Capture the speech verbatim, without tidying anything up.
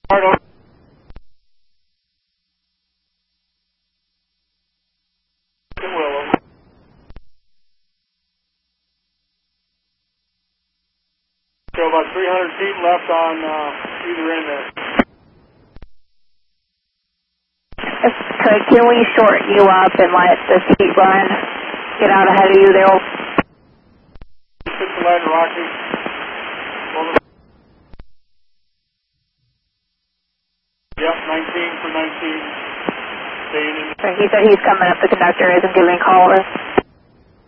Hard Willow. So about three hundred feet left on uh, either end there. Okay, can we shorten you up and let the seat run get out ahead of you there? Six lead Rocky. Yep, nineteen for nineteen. Staying in. He said he's coming up. The conductor isn't giving callers.